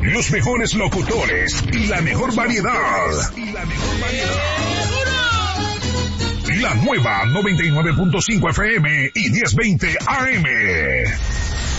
Los mejores locutores y la mejor variedad. La nueva 99.5 FM y 1020 AM.